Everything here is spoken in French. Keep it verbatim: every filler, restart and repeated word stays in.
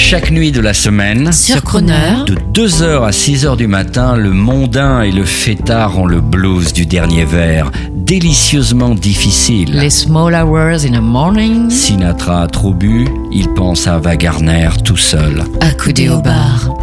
Chaque nuit de la semaine, Sur Crooner, de deux heures à six heures du matin, le mondain et le fêtard ont le blues du dernier vers, délicieusement difficile. les small hours in the morning, Sinatra a trop bu, il pense à Wagner tout seul. accoudé au bar.